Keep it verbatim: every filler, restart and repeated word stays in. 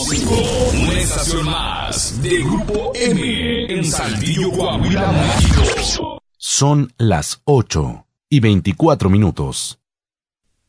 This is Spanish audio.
cinco, una estación más de Grupo M en Saltillo, Coahuila, México. Son las ocho y veinticuatro minutos.